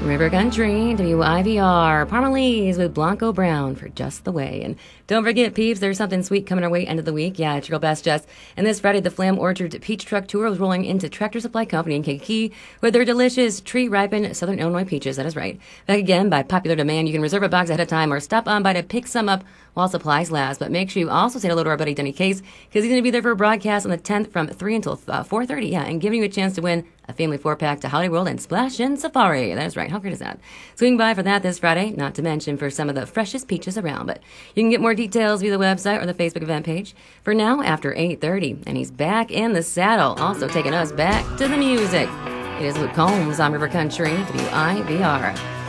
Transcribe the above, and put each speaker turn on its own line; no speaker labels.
River Country, WIVR, Parmalee's with Blanco Brown for Just the Way. And don't forget, peeps, there's something sweet coming our way end of the week. Yeah, it's your girl Best Jess. And this Friday, the Flam Orchard Peach Truck Tour is rolling into Tractor Supply Company in Kankakee with their delicious tree-ripened Southern Illinois peaches. That is right. Back again, by popular demand, you can reserve a box ahead of time or stop on by to pick some up while supplies last. But make sure you also say hello to our buddy Denny Case, because he's going to be there for a broadcast on the 10th from 3 until 4:30. Yeah, and giving you a chance to win a family 4-pack to Holiday World and Splash in Safari. That is right. How great is that? Swing by for that this Friday, not to mention for some of the freshest peaches around. But you can get more details via the website or the Facebook event page. For now, after 8:30, and he's back in the saddle, also taking us back to the music. It is Luke Combs on River Country, WIVR.